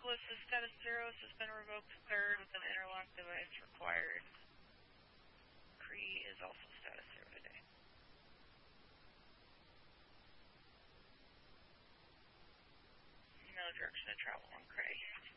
Nicholas is status 0, suspend revoked 3rd with an interlock device required. Cree is also status 0 today. No direction to travel on Cray.